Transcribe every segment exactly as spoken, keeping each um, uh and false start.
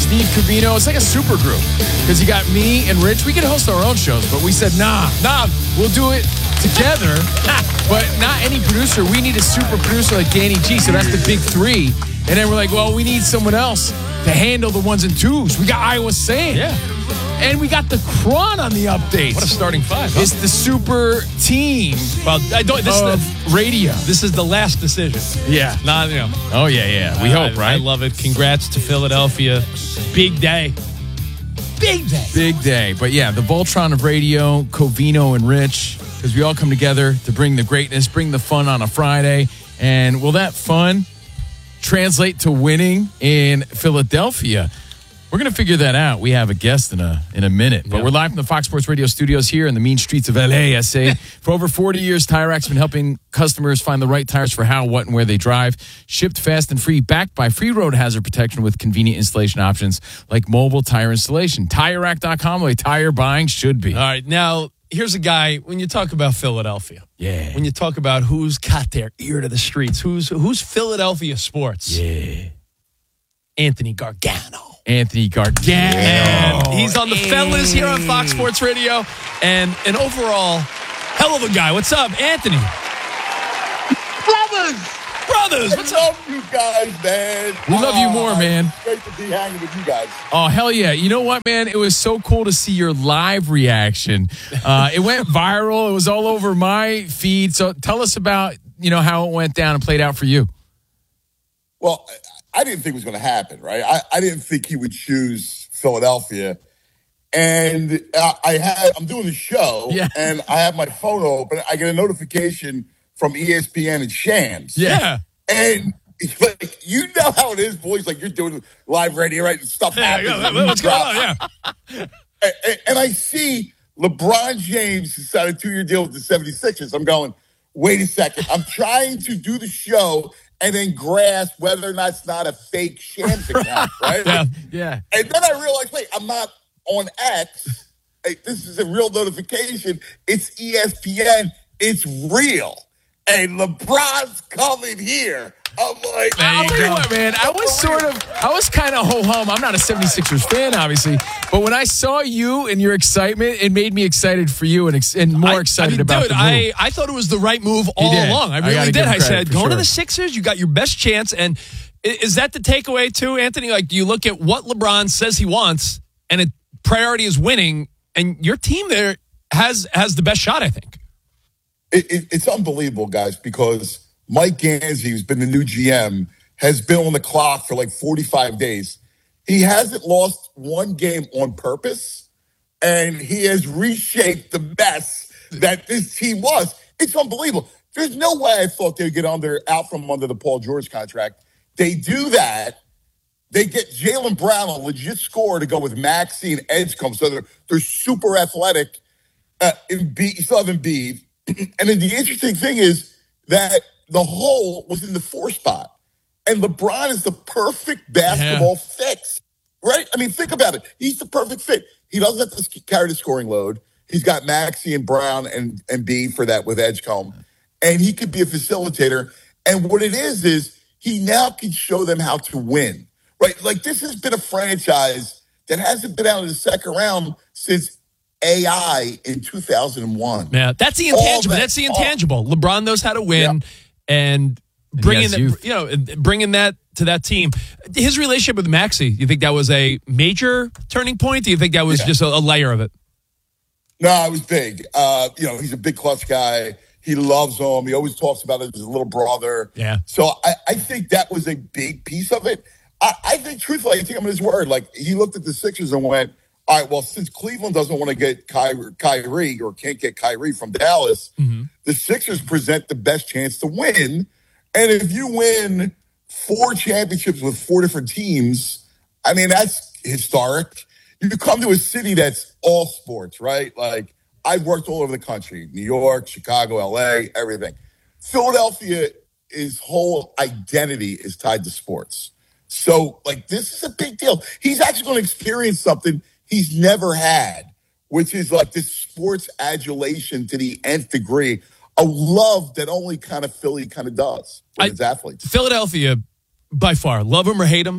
Steve Covino. It's like a super group because you got me and Rich. We could host our own shows, but we said, nah, nah, we'll do it together, but not any producer. We need a super producer like Danny G, so that's the big three. And then we're like, well, we need someone else to handle the ones and twos. We got Iowa Sand. Yeah. And we got the Cron on the updates. What a starting five. Huh? It's the super team Well, I don't. This of is the, radio. This is the last decision. Yeah. Not, you know. Oh, yeah, yeah. We I, hope, right? I love it. Congrats to Philadelphia. Big day. Big day. Big day. But yeah, the Voltron of radio, Covino and Rich, because we all come together to bring the greatness, bring the fun on a Friday. And will that fun translate to winning in Philadelphia? We're going to figure that out. We have a guest in a in a minute. But yeah. we're live from the Fox Sports Radio studios here in the mean streets of L A, I say. For over forty years, Tire Rack's been helping customers find the right tires for how, what, and where they drive. Shipped fast and free, backed by free road hazard protection with convenient installation options like mobile tire installation. Tire Rack dot com, the way tire buying should be. All right. Now, here's a guy, when you talk about Philadelphia. Yeah. When you talk about who's got their ear to the streets, who's who's Philadelphia sports? Yeah. Anthony Gargano. Anthony Gargano. And he's on the fellas here on Fox Sports Radio. And an overall hell of a guy. What's up, Anthony? Brothers! Brothers, I what's up? love you guys, man. We love you more, man. It's great to be hanging with you guys. Oh, hell yeah. You know what, man? It was so cool to see your live reaction. Uh, it went viral. It was all over my feed. So tell us about, you know, how it went down and played out for you. Well, I didn't think it was going to happen, right? I, I didn't think he would choose Philadelphia. And I, I had, I'm doing the show, Yeah. and I have my phone open. I get a notification from E S P N and Shams. Yeah. And like, you know how it is, boys. Like, you're doing live radio, right? And stuff Yeah, happens. yeah, and what's you going drop. on? Yeah. And, and- and I see LeBron James signed a two-year deal with the seventy-sixers. I'm going, wait a second. I'm trying to do the show and then grasp whether or not it's not a fake Shams account, right? Yeah. Yeah. And then I realized, wait, I'm not on X. Hey, this is a real notification. It's E S P N. It's real. And LeBron's coming here. I'm like, There you I'll tell you go. what, man. I was sort of, I was kind of ho-hum. I'm not a seventy-sixers fan, obviously. But when I saw you and your excitement, it made me excited for you and, ex- and more I- excited I mean, about dude, the move. I, I thought it was the right move all did. along. I I really gotta did. give him I credit, said, for going to sure. the Sixers, you got your best chance. And i- is that the takeaway too, Anthony? Like, you look at what LeBron says he wants, and it priority is winning, and your team there has has the best shot, I think. it, it, it's unbelievable, guys, because Mike Ganzi, who's been the new G M, has been on the clock for like forty-five days. He hasn't lost one game on purpose, and he has reshaped the mess that this team was. It's unbelievable. There's no way I thought they'd get under out from under the Paul George contract. They do that. They get Jaylen Brown, a legit scorer, to go with Maxey and Edgecombe, so they're they're super athletic. Uh, Embiid, you still have Embiid. And then the interesting thing is that the hole was in the four spot. And LeBron is the perfect basketball fix, right? I mean, think about it. He's the perfect fit. He doesn't have to carry the scoring load. He's got Maxey and Brown and, and B for that with Edgecombe. And he could be a facilitator. And what it is, is he now can show them how to win, right? Like, this has been a franchise that hasn't been out of the second round since A I in two thousand one. Yeah, that's the All intangible. that- That's the intangible. LeBron knows how to win, and he bringing has that, youth. you know, bringing that to that team. His relationship with Maxey, you think that was a major turning point? Do you think that was Yeah. just a, a layer of it? No, it was big. Uh, you know, he's a big clutch guy. He loves him. He always talks about it as his little brother. Yeah. So I, I think that was a big piece of it. I, I think, truthfully, I think I'm in his word. Like, he looked at the Sixers and went, all right, well, since Cleveland doesn't want to get Kyrie, Kyrie or can't get Kyrie from Dallas, the Sixers present the best chance to win. And if you win four championships with four different teams, I mean, that's historic. You come to a city that's all sports, right? Like, I've worked all over the country, New York, Chicago, L A, everything. Philadelphia, his whole identity is tied to sports. So, like, this is a big deal. He's actually going to experience something he's never had, which is like this sports adulation to the nth degree, a love that only kind of Philly kind of does with I- its athletes. Philadelphia, by far, love him or hate him,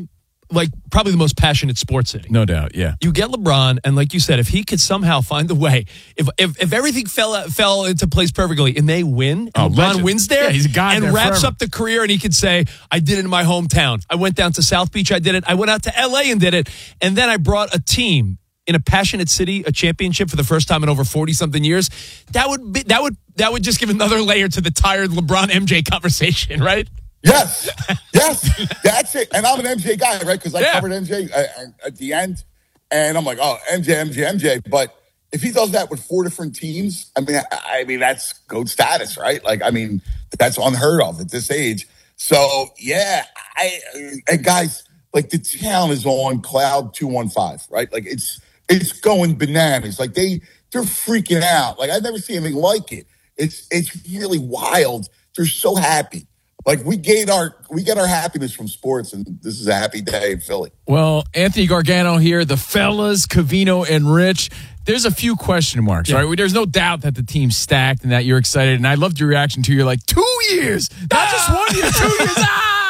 like probably the most passionate sports city. No doubt, yeah. You get LeBron, and like you said, if he could somehow find a way, if if, if everything fell fell into place perfectly, and they win, and Oh, LeBron legend. wins there, Yeah, he's a guy and there wraps forever. up the career, and he could say, "I did it in my hometown. I went down to South Beach, I did it. I went out to L A and did it, and then I brought a team in a passionate city a championship for the first time in over forty something years." That would be that would that would just give another layer to the tired LeBron M J conversation, right? Yes, yes, that's it. And I'm an M J guy, right? Because I Yeah. covered M J at, at the end, and I'm like, oh, M J, M J, M J. But if he does that with four different teams, I mean, I, I mean that's GOAT status, right? Like, I mean, that's unheard of at this age. So yeah, I and guys, like the town is on cloud two one five, right? Like it's it's going bananas. Like they they're freaking out. Like I've never seen anything like it. It's it's really wild. They're so happy. Like we get our we get our happiness from sports, and this is a happy day in Philly. Well, Anthony Gargano here, the fellas, Covino and Rich. There's a few question marks, Yeah. right? There's no doubt that the team's stacked and that you're excited. And I loved your reaction to you're like, two years, not just one year, two years.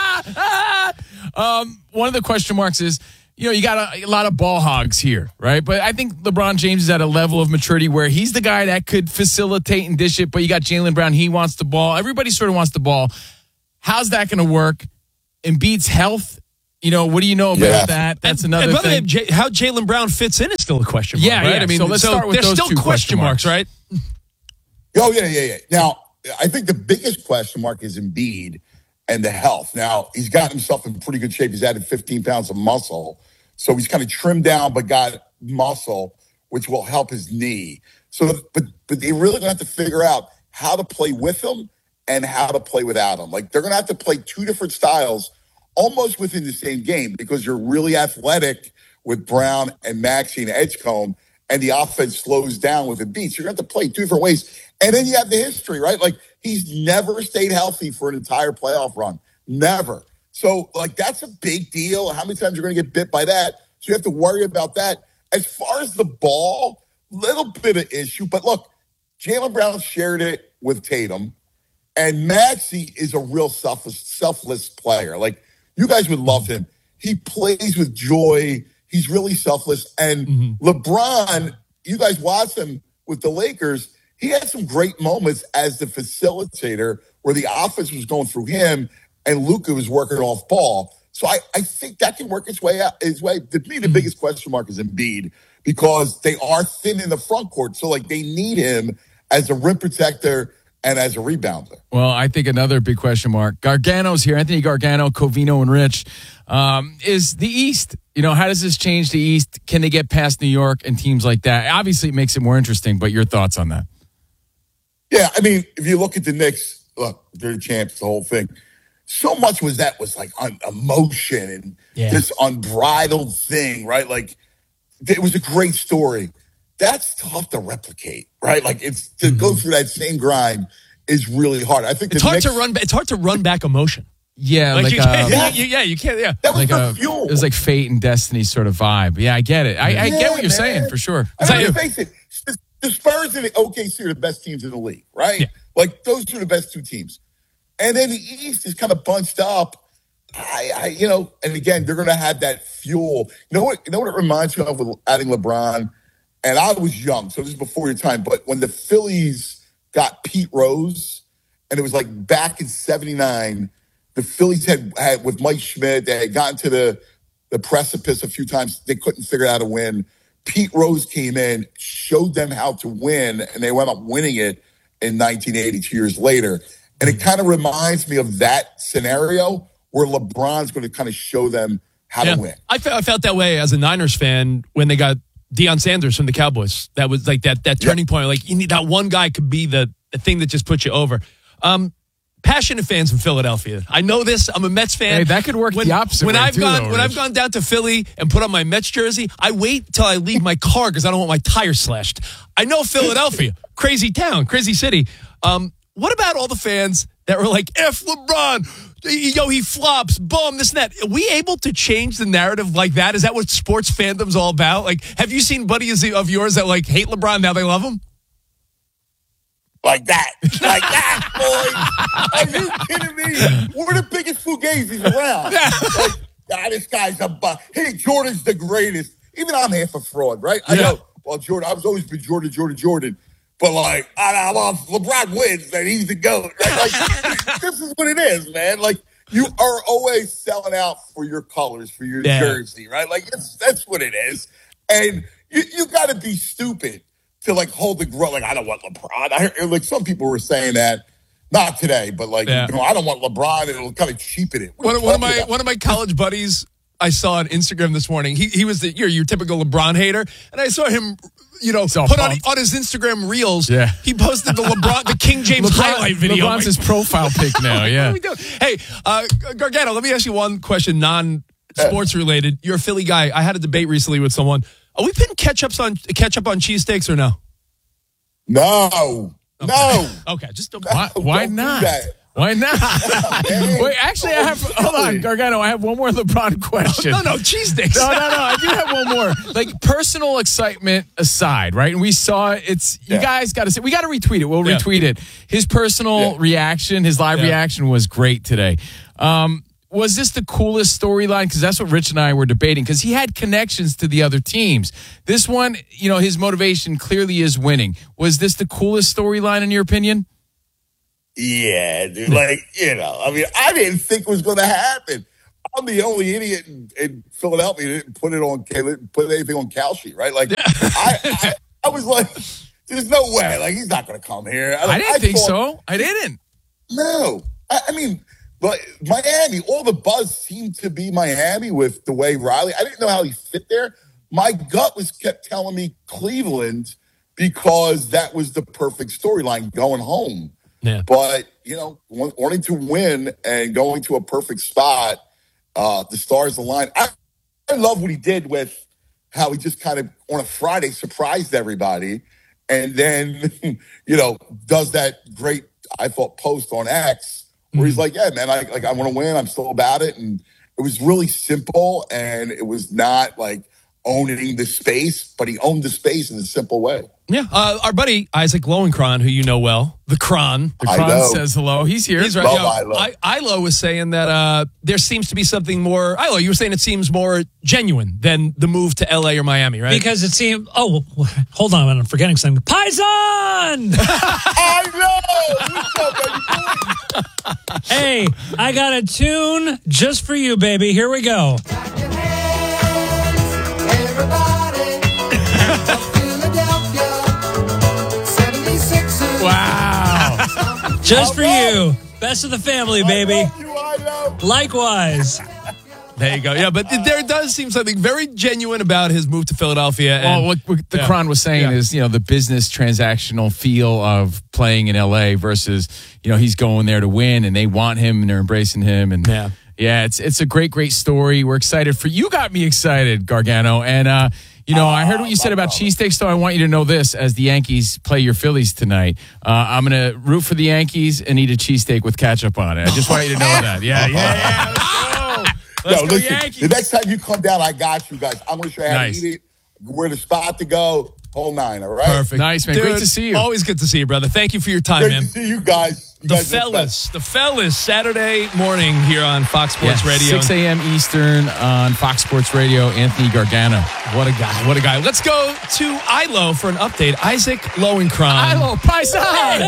Ah, ah. Um, one of the question marks is, you know, you got a, a lot of ball hogs here, right? But I think LeBron James is at a level of maturity where he's the guy that could facilitate and dish it. But you got Jaylen Brown, he wants the ball. Everybody sort of wants the ball. How's that going to work? Embiid's health, you know, what do you know about Yeah. that? That's And- another and by the way, thing. J- how Jaylen Brown fits in is still a question mark, Yeah, right? yeah. I mean, So let's start with there's those still two question question marks, marks. right? Oh yeah, yeah, yeah. Now I think the biggest question mark is Embiid and the health. Now he's got himself in pretty good shape. He's added fifteen pounds of muscle, so he's kind of trimmed down but got muscle, which will help his knee. So, but but they really gonna have to figure out how to play with him and how to play without him. Like they're gonna have to play two different styles almost within the same game because you're really athletic with Brown and Maxey and Edgecombe, and the offense slows down with the beats. You're going to have to play two different ways. And then you have the history, right? Like he's never stayed healthy for an entire playoff run. Never. So like that's a big deal. How many times you're going to get bit by that? So you have to worry about that. As far as the ball, little bit of issue. But look, Jaylen Brown shared it with Tatum. And Maxey is a real selfless, selfless player. Like, you guys would love him. He plays with joy. He's really selfless. And mm-hmm. LeBron, you guys watch him with the Lakers. He had some great moments as the facilitator where the offense was going through him and Luka was working off ball. So I, I think that can work its way out. Its way. To me, the biggest question mark is Embiid because they are thin in the front court. So, like, they need him as a rim protector and as a rebounder. Well, I think another big question mark. Gargano's here. Anthony Gargano, Covino, and Rich. Um, is the East, you know, how does this change the East? Can they get past New York and teams like that? Obviously, it makes it more interesting, but your thoughts on that? Yeah, I mean, if you look at the Knicks, look, they're the champs, the whole thing. So much was that was like un- emotion and Yeah. this unbridled thing, right? Like, it was a great story. That's tough to replicate, right? Like, it's to mm-hmm. go through that same grind is really hard. I think it's the hard Knicks, to run. It's hard to run back emotion. Yeah, like, like, you a, can't, yeah. You, yeah, you can't. Yeah, that was like the a, fuel. it was like fate and destiny sort of vibe. Yeah, I get it. I, I Yeah, get what you're man. saying for sure. I mean, let's face it, the, the Spurs and the O K C are the best teams in the league, right? Yeah. Like, those are the best two teams. And then the East is kind of bunched up. I, I you know, and again, they're going to have that fuel. You know what? You know what it reminds me of with adding LeBron. And I was young, so this is before your time. But when the Phillies got Pete Rose, and it was like back in seventy-nine, the Phillies had, had with Mike Schmidt, they had gotten to the, the precipice a few times. They couldn't figure out how to win. Pete Rose came in, showed them how to win, and they wound up winning it in nineteen eighty, two years later. And it kind of reminds me of that scenario where LeBron's going to kind of show them how yeah. to win. I felt, I felt that way as a Niners fan when they got Deion Sanders from the Cowboys. That was like that that turning yep. point. Like, you need that one guy could be the, the thing that just puts you over. Um, passionate fans in Philadelphia. I know this. I'm a Mets fan. Hey, that could work when, the opposite when way I've too, gone though, when Rich. I've gone down to Philly and put on my Mets jersey, I wait till I leave my car because I don't want my tires slashed. I know Philadelphia, crazy town, crazy city. Um, what about all the fans that were like, F LeBron, yo, he flops, bum, this and that? Are we able to change the narrative like that? Is that what sports fandom's all about? Like, have you seen buddies of yours that like hate LeBron, now they love him? Like that. Like that, boy. Are you kidding me? We're the biggest fugazis around. Like, ah, this guy's a bu- hey, Jordan's the greatest. Even I'm half a fraud, right? I Yeah. know. Well, Jordan, I was always been Jordan, Jordan, Jordan. But like, I, I, well, if LeBron wins, then he's the GOAT. Right? Like, this is what it is, man. Like, you are always selling out for your colors, for your Yeah. jersey, right? Like, it's, that's what it is. And you, you got to be stupid to like hold the grudge. Like, I don't want LeBron. I heard, like some people were saying that, not today, but like, Yeah. you know, I don't want LeBron. It'll kind of cheapen it. What are One, you one of talking my about? one of my college buddies I saw on Instagram this morning. He he was the your your typical LeBron hater, and I saw him, you know, all put on pumped. on his Instagram reels. Yeah. He posted the LeBron the King James LeBron- highlight video. LeBron's his profile pic now. What Yeah. are we doing? Hey, uh, Gargano, let me ask you one question, non-sports related. You're a Philly guy. I had a debate recently with someone. Are we putting ketchups on ketchup on cheesesteaks or no? No, no. Okay, just don't. Why, why Don't do not? that. Why not? Wait, actually, I have. Hold on, Gargano. I have one more LeBron question. No, no, cheesesteaks. No, no, no. I do have one more. Like personal excitement aside, right? And we saw it, it's you Yeah. guys got to say we got to retweet it. We'll Yeah. retweet it. His personal Yeah. reaction, his live Yeah. reaction was great today. Um, was this the coolest storyline? Because that's what Rich and I were debating. Because he had connections to the other teams. This one, you know, his motivation clearly is winning. Was this the coolest storyline in your opinion? Yeah, dude. Like, you know, I mean, I didn't think it was going to happen. I'm the only idiot in, in Philadelphia that didn't put it on, put anything on Cal Sheet, right? Like, I, I, I was like, there's no way. Like, he's not going to come here. I didn't think thought- so. I didn't. No, I, I mean, but Miami, all the buzz seemed to be Miami with the way Riley. I didn't know how he fit there. My gut was kept telling me Cleveland because that was the perfect storyline going home. Yeah. But you know, wa- wanting to win and going to a perfect spot, uh, the stars align. I, I love what he did with how he just kind of on a Friday surprised everybody, and then you know does that great I thought post on X where he's like, "Yeah, man, I like I want to win. I'm still about it." And it was really simple, and it was not like owning the space, but he owned the space in a simple way. Yeah, uh, our buddy Isaac Lowenkron, who you know well, the Kron. The I Kron know. says hello. He's here. He's right. Love Yo, Ilo. I, Ilo was saying that uh, there seems to be something more. Ilo, you were saying it seems more genuine than the move to L A or Miami, right? Because it seemed. Oh, well, hold on, I'm forgetting something. Paisan! I know. What's up, baby? Hey, I got a tune just for you, baby. Here we go. Wow. Just for you. Best of the family, I baby. love you, I know. Likewise. There you go. Yeah, but there does seem something very genuine about his move to Philadelphia. And, Well, what, what the Yeah. Kron was saying Yeah. is, you know, the business transactional feel of playing in L A versus, you know, he's going there to win and they want him and they're embracing him. And Yeah. yeah, it's it's a great, great story. We're excited for you. Got me excited, Gargano. And, uh, you know, I heard what you said about cheesesteaks, though. I want you to know this as the Yankees play your Phillies tonight. Uh, I'm going to root for the Yankees and eat a cheesesteak with ketchup on it. I just want you to know that. Yeah, yeah, yeah. Let's go. Let's Yo, go, listen, Yankees. the next time you come down, I got you guys. I'm going to show you how Nice. to eat it, where the spot to go, whole nine, all right? Perfect. Nice, man. Dude, Great to see you. Always good to see you, brother. Thank you for your time, Great man. to see you guys. You The guys are fellas, the fellas, Saturday morning here on Fox Sports Yeah, Radio. six a.m. Eastern on Fox Sports Radio. Anthony Gargano. What a guy. What a guy. Let's go to Ilo for an update. Isaac Lowenkron. Hello, Paisan.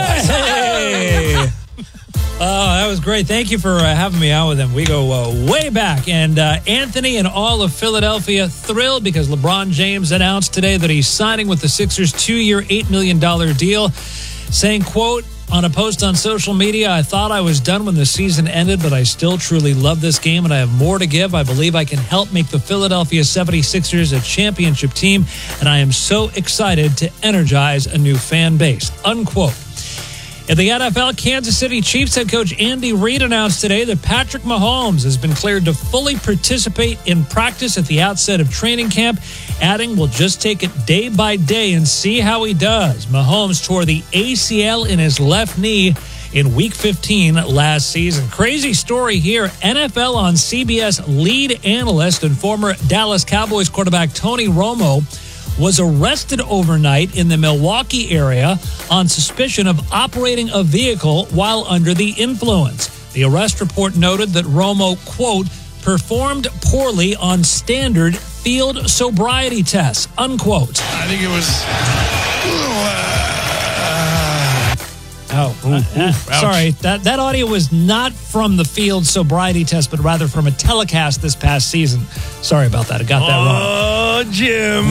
Hey! Oh, that was great. Thank you for uh, having me out with him. We go uh, way back. And uh, Anthony and all of Philadelphia thrilled because LeBron James announced today that he's signing with the Sixers two-year, eight million dollars deal, saying, quote, on a post on social media, I thought I was done when the season ended, but I still truly love this game and I have more to give. I believe I can help make the Philadelphia seventy-sixers a championship team, and I am so excited to energize a new fan base, unquote. In the N F L, Kansas City Chiefs head coach Andy Reid announced today that Patrick Mahomes has been cleared to fully participate in practice at the outset of training camp, adding, we'll just take it day by day and see how he does. Mahomes tore the A C L in his left knee in week fifteen last season. Crazy story here. N F L on C B S lead analyst and former Dallas Cowboys quarterback Tony Romo was arrested overnight in the Milwaukee area on suspicion of operating a vehicle while under the influence. The arrest report noted that Romo, quote, performed poorly on standard field sobriety tests, unquote. I think it was. Oh, uh, uh, sorry. That that audio was not from the field sobriety test, but rather from a telecast this past season. Sorry about that. I got that wrong. Oh, Jim.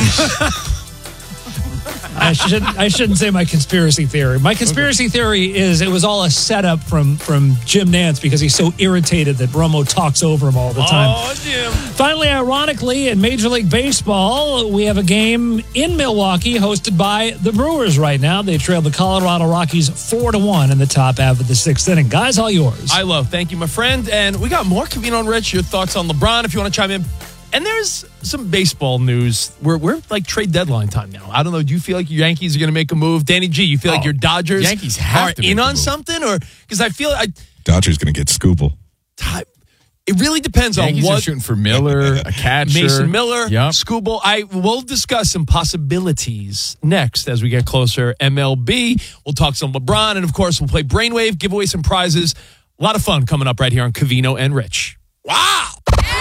I shouldn't. I shouldn't say my conspiracy theory. My conspiracy okay. theory is it was all a setup from from Jim Nantz because he's so irritated that Romo talks over him all the time. Oh, Jim. Finally, ironically, in Major League Baseball, we have a game in Milwaukee hosted by the Brewers right now. They trail the Colorado Rockies four to one in the top half of the sixth inning. Guys, all yours. I love. Thank you, my friend. And we got more Covino and Rich. Your thoughts on LeBron if you want to chime in. And there's some baseball news. We're, we're like trade deadline time now. I don't know. Do you feel like your Yankees are going to make a move? Danny G, you feel oh, like your Dodgers Yankees have are to in on move. something? Or because I feel I Dodgers going to get Scooble. It really depends Yankees on what. Are shooting for Miller, a catcher. Mason Miller, yep. Scooble. I will discuss some possibilities next as we get closer. M L B. We'll talk some LeBron. And, of course, we'll play Brainwave, give away some prizes. A lot of fun coming up right here on Covino and Rich. Wow.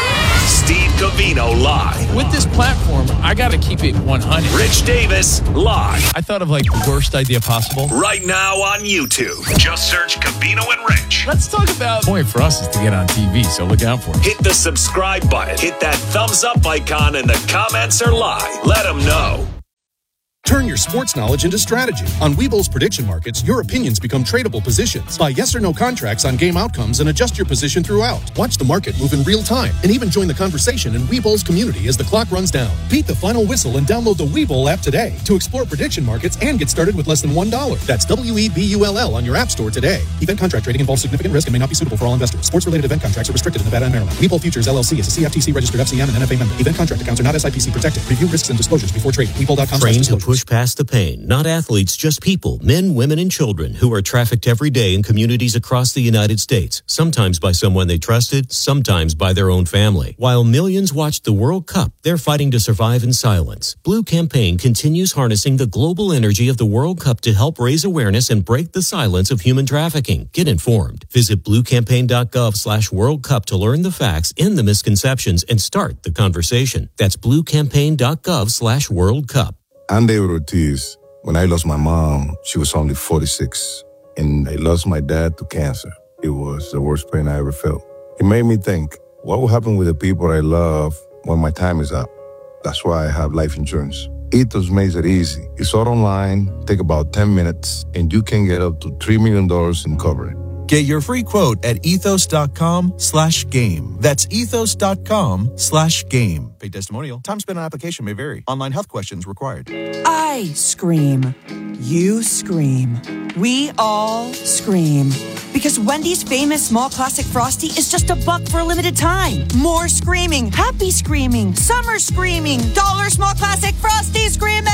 Steve Covino live. With this platform, I got to keep it one hundred. Rich Davis live. I thought of like the worst idea possible. Right now on YouTube. Just search Covino and Rich. Let's talk about. The point for us is to get on T V, so look out for it. Hit the subscribe button. Hit that thumbs up icon and the comments are live. Let them know. Turn your sports knowledge into strategy. On Webull's prediction markets, your opinions become tradable positions. Buy yes or no contracts on game outcomes and adjust your position throughout. Watch the market move in real time and even join the conversation in Webull's community as the clock runs down. Beat the final whistle and download the Webull app today to explore prediction markets and get started with less than one dollar. That's W E B U L L on your app store today. Event contract trading involves significant risk and may not be suitable for all investors. Sports-related event contracts are restricted in Nevada and Maryland. Webull Futures L L C is a C F T C-registered F C M and N F A member. Event contract accounts are not S I P C protected. Review risks and disclosures before trading. Webull dot com slash Trained to disclosures. push past the pain. Not athletes, just people, men, women, and children who are trafficked every day in communities across the United States, sometimes by someone they trusted, sometimes by their own family. While millions watched the World Cup, they're fighting to survive in silence. Blue Campaign continues harnessing the global energy of the World Cup to help raise awareness and break the silence of human trafficking. Get informed. Visit bluecampaign.gov slash World Cup to learn the facts, end the misconceptions, and start the conversation. That's bluecampaign.gov slash World Cup. I'm David Ortiz. When I lost my mom, she was only forty-six, and I lost my dad to cancer. It was the worst pain I ever felt. It made me think, what will happen with the people I love when my time is up? That's why I have life insurance. Ethos makes it easy. It's all online, take about ten minutes, and you can get up to three million dollars in coverage. Get your free quote at ethos.com slash game. That's ethos.com slash game. Paid testimonial. Time spent on application may vary. Online health questions required. I scream. You scream. We all scream. Because Wendy's famous small classic Frosty is just a buck for a limited time. More screaming. Happy screaming. Summer screaming. Dollar small classic Frosty screaming!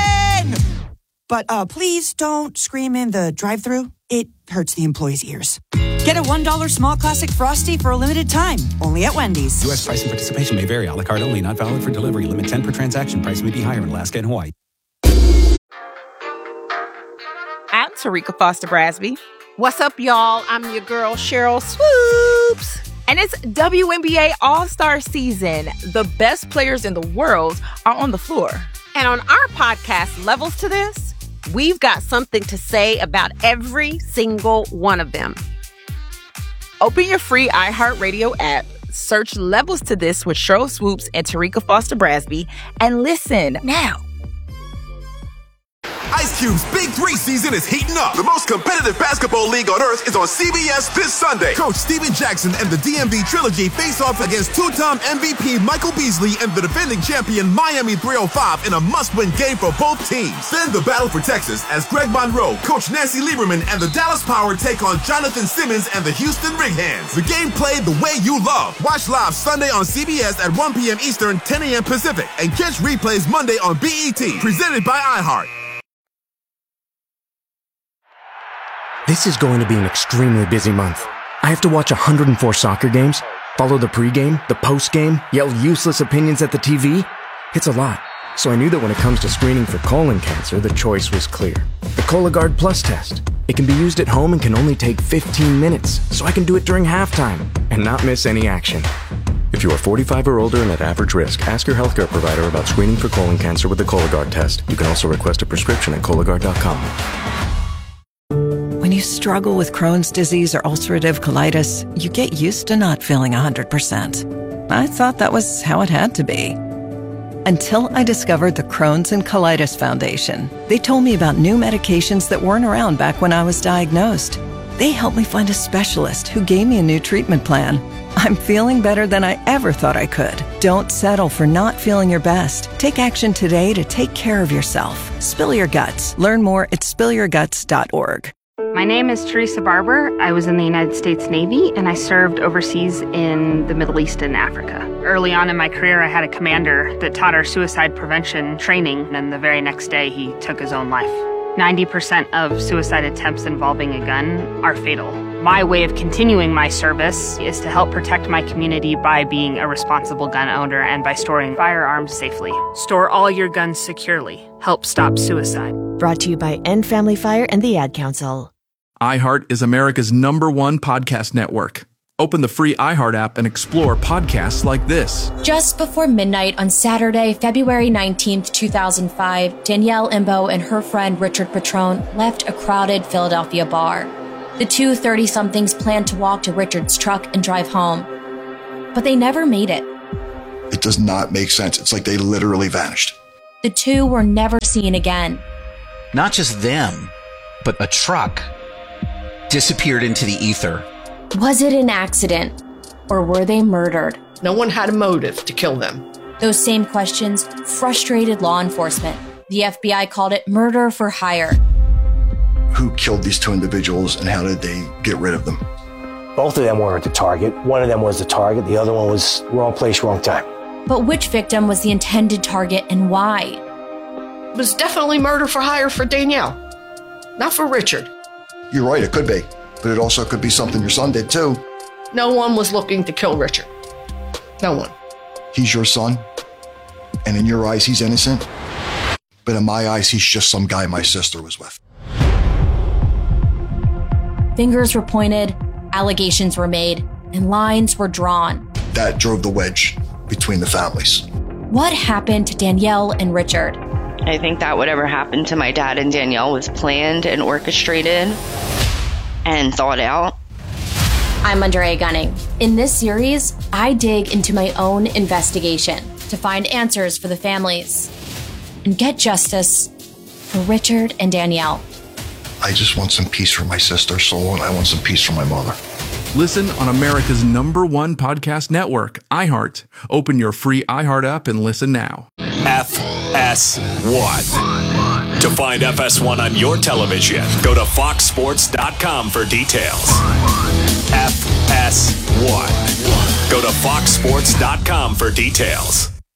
But uh, please don't scream in the drive-thru. It hurts the employees' ears. Get a one dollar small classic Frosty for a limited time. Only at Wendy's. U S price and participation may vary. A la carte only. Not valid for delivery. Limit ten per transaction. Price may be higher in Alaska and Hawaii. I'm Tarika Foster Brasby. What's up, y'all? I'm your girl, Cheryl Swoops. And it's W N B A All-Star Season. The best players in the world are on the floor. And on our podcast, Levels to This, we've got something to say about every single one of them. Open your free iHeartRadio app, search Levels to This with Cheryl Swoops and Tarika Foster Brasby, and listen now. Ice Cube's Big Three season is heating up. The most competitive basketball league on earth is on C B S this Sunday. Coach Steven Jackson and the D M V Trilogy face off against two-time M V P Michael Beasley and the defending champion Miami three oh five in a must-win game for both teams. Then the battle for Texas as Greg Monroe, Coach Nancy Lieberman, and the Dallas Power take on Jonathan Simmons and the Houston Rig Hands. The game played the way you love. Watch live Sunday on C B S at one p.m. Eastern, ten a.m. Pacific, and catch replays Monday on B E T. Presented by iHeart. This is going to be an extremely busy month. I have to watch one hundred four soccer games, follow the pregame, the postgame, yell useless opinions at the T V. It's a lot. So I knew that when it comes to screening for colon cancer, the choice was clear. The Cologuard Plus test. It can be used at home and can only take fifteen minutes, so I can do it during halftime and not miss any action. If you are forty-five or older and at average risk, ask your healthcare provider about screening for colon cancer with the Cologuard test. You can also request a prescription at Cologuard dot com. When you struggle with Crohn's disease or ulcerative colitis, you get used to not feeling one hundred percent. I thought that was how it had to be. Until I discovered the Crohn's and Colitis Foundation. They told me about new medications that weren't around back when I was diagnosed. They helped me find a specialist who gave me a new treatment plan. I'm feeling better than I ever thought I could. Don't settle for not feeling your best. Take action today to take care of yourself. Spill your guts. Learn more at spill your guts dot org. My name is Teresa Barber. I was in the United States Navy, and I served overseas in the Middle East and Africa. Early on in my career, I had a commander that taught our suicide prevention training, and the very next day, he took his own life. ninety percent of suicide attempts involving a gun are fatal. My way of continuing my service is to help protect my community by being a responsible gun owner and by storing firearms safely. Store all your guns securely. Help stop suicide. Brought to you by End Family Fire and the Ad Council. iHeart is America's number one podcast network. Open the free iHeart app and explore podcasts like this. Just before midnight on Saturday, February nineteenth, two thousand five, Danielle Imbo and her friend Richard Petrone left a crowded Philadelphia bar. The two thirty-somethings planned to walk to Richard's truck and drive home, but they never made it. It does not make sense. It's like they literally vanished. The two were never seen again. Not just them, but a truck disappeared into the ether. Was it an accident, or were they murdered? No one had a motive to kill them. Those same questions frustrated law enforcement. The F B I called it murder for hire. Who killed these two individuals and how did they get rid of them? Both of them weren't the target. One of them was the target. The other one was wrong place, wrong time. But which victim was the intended target and why? It was definitely murder for hire for Danielle, not for Richard. You're right, it could be. But it also could be something your son did too. No one was looking to kill Richard. No one. He's your son, and in your eyes, he's innocent. But in my eyes, he's just some guy my sister was with. Fingers were pointed, allegations were made, and lines were drawn. That drove the wedge between the families. What happened to Danielle and Richard? I think that whatever happened to my dad and Danielle was planned and orchestrated and thought out. I'm Andrea Gunning. In this series, I dig into my own investigation to find answers for the families and get justice for Richard and Danielle. I just want some peace for my sister's soul, and I want some peace for my mother. Listen on America's number one podcast network, iHeart. Open your free iHeart app and listen now. F S one. To find F S one on your television, go to fox sports dot com for details. F S one. Go to fox sports dot com for details.